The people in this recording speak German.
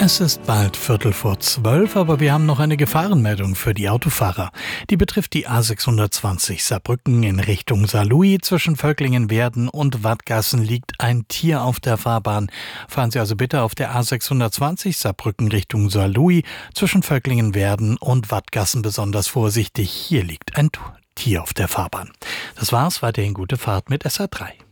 Es ist bald 11:45, aber wir haben noch eine Gefahrenmeldung für die Autofahrer. Die betrifft die A620 Saarbrücken in Richtung Saarlouis. Zwischen Völklingen-Werden und Wadgassen liegt ein Tier auf der Fahrbahn. Fahren Sie also bitte auf der A620 Saarbrücken Richtung Saarlouis. Zwischen Völklingen-Werden und Wadgassen besonders vorsichtig. Hier liegt ein Tier auf der Fahrbahn. Das war's, weiterhin gute Fahrt mit SR3.